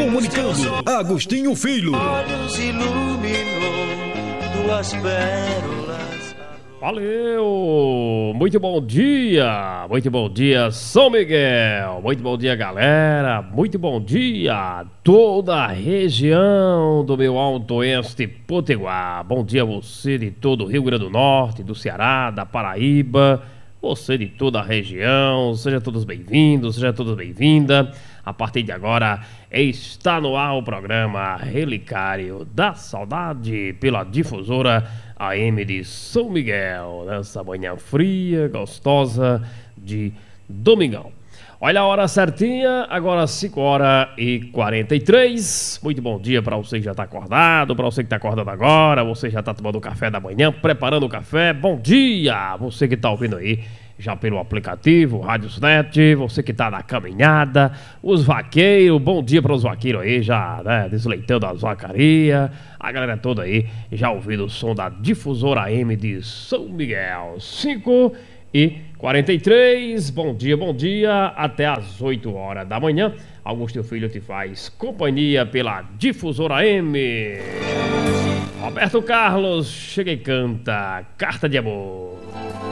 Comunicando, Agostinho Filho. Olhos iluminou duas pérolas. Valeu! Muito bom dia São Miguel, muito bom dia galera, muito bom dia toda a região do meu Alto Oeste Potiguar, bom dia você de todo o Rio Grande do Norte, do Ceará, da Paraíba, você de toda a região, sejam todos bem-vindos, seja todas bem-vinda. A partir de agora está no ar o programa Relicário da Saudade pela difusora AM de São Miguel, nessa manhã fria, gostosa de domingão. Olha a hora certinha, agora 5h43. Muito bom dia para você que já está acordado, para você que está acordando agora, você já está tomando o café da manhã, preparando o café. Bom dia, você que está ouvindo aí já pelo aplicativo, Radiosnet, você que está na caminhada, os vaqueiros, bom dia para os vaqueiros aí, já, né, desleitando as vacarias, a galera toda aí, já ouvindo o som da difusora AM de São Miguel, 5h43, bom dia, até às 8 horas da manhã, Augusto Filho te faz companhia pela difusora AM. Roberto Carlos, chega e canta, Carta de Amor.